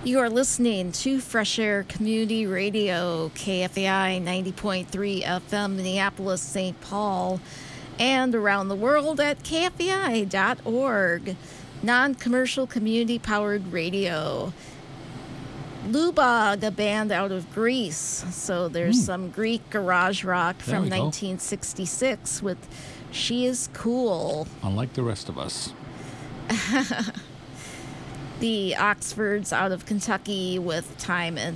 You are listening to Fresh Air Community Radio, KFAI 90.3 FM, Minneapolis, St. Paul, and around the world at kfai.org. Non-commercial community-powered radio. Lubog, a band out of Greece. So there's some Greek garage rock from 1966 with She Is Cool. Unlike the rest of us. The Oxfords out of Kentucky with Time and